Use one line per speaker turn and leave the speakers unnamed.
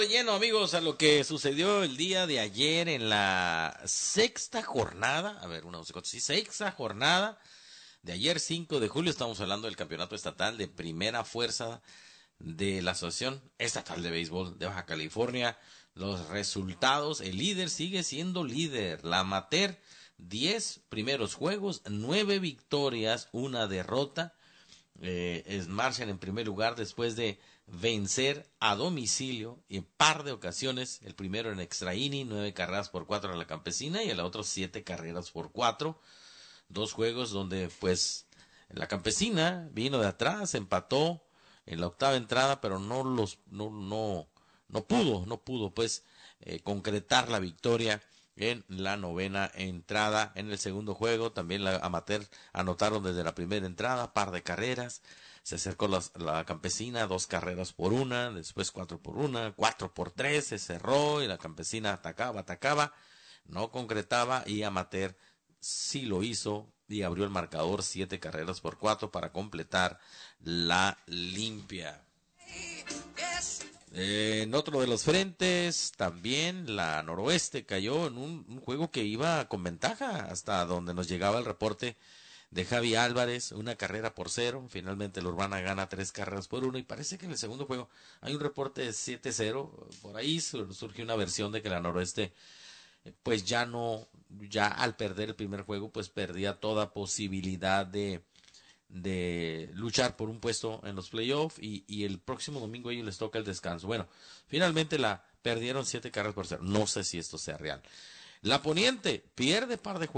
de lleno, amigos, a lo que sucedió el día de ayer en la sexta jornada. A ver, sexta jornada de ayer, 5 de julio. Estamos hablando del campeonato estatal de primera fuerza de la Asociación Estatal de Béisbol de Baja California. Los resultados: el líder sigue siendo líder. La Amateur, 10 primeros juegos, 9 victorias, 1 derrota. Marchan en primer lugar después de vencer a domicilio y en par de ocasiones, el primero en extra inning, 9 carreras por 4 a la Campesina y el otro 7 carreras por 4. Dos juegos donde pues la Campesina vino de atrás, empató en la octava entrada, pero no pudo pues concretar la victoria en la novena entrada. En el segundo juego también la Amateur anotaron desde la primera entrada, par de carreras. Se acercó la Campesina, 2 carreras por 1, después 4 por 1, 4 por 3, se cerró y la Campesina atacaba, no concretaba y Amateur sí lo hizo y abrió el marcador 7 carreras por 4 para completar la limpia. En otro de los frentes, también la Noroeste cayó en un juego que iba con ventaja hasta donde nos llegaba el reporte de Javi Álvarez, 1 carrera por 0. Finalmente la Urbana gana 3 carreras por 1 y parece que en el segundo juego hay un reporte de 7-0. Por ahí surgió una versión de que la Noroeste pues ya al perder el primer juego pues perdía toda posibilidad de luchar por un puesto en los playoffs y el próximo domingo a ellos les toca el descanso. Bueno, finalmente la perdieron 7 carreras por 0. No sé si esto sea real. La Poniente pierde par de juegos.